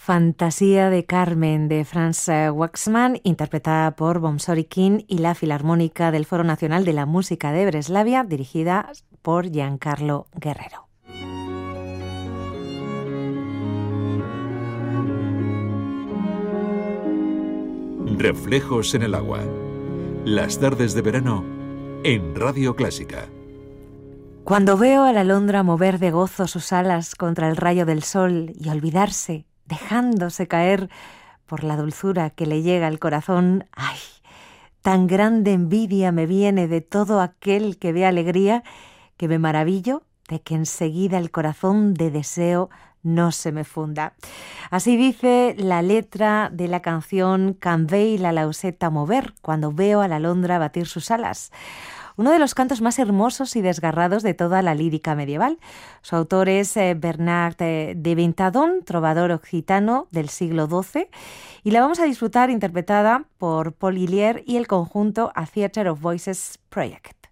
Fantasía de Carmen de Franz Waxman, interpretada por Boumsorikin y la Filarmónica del Foro Nacional de la Música de Breslavia, dirigida por Giancarlo Guerrero. Reflejos en el agua. Las tardes de verano en Radio Clásica. Cuando veo a la alondra mover de gozo sus alas contra el rayo del sol y olvidarse, dejándose caer por la dulzura que le llega al corazón, ¡ay! Tan grande envidia me viene de todo aquel que ve alegría, que me maravillo de que enseguida el corazón de deseo no se me funda. Así dice la letra de la canción Can vei la lauseta mover, cuando veo a la alondra batir sus alas. Uno de los cantos más hermosos y desgarrados de toda la lírica medieval. Su autor es Bernard de Ventadon, trovador occitano del siglo XII, y la vamos a disfrutar interpretada por Paul Hillier y el conjunto A Theatre of Voices Project.